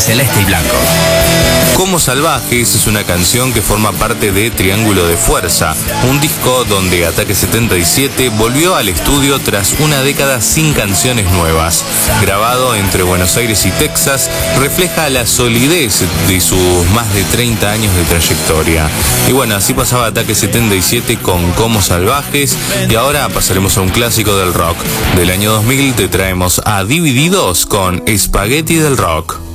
celeste y blanco. Como Salvajes es una canción que forma parte de Triángulo de Fuerza, un disco donde Ataque 77 volvió al estudio tras una década sin canciones nuevas. Grabado entre Buenos Aires y Texas, refleja la solidez de sus más de 30 años de trayectoria. Y bueno, así pasaba Ataque 77 con Como Salvajes, y ahora pasaremos a un clásico del rock. Del año 2000 te traemos a Divididos con Spaghetti del Rock.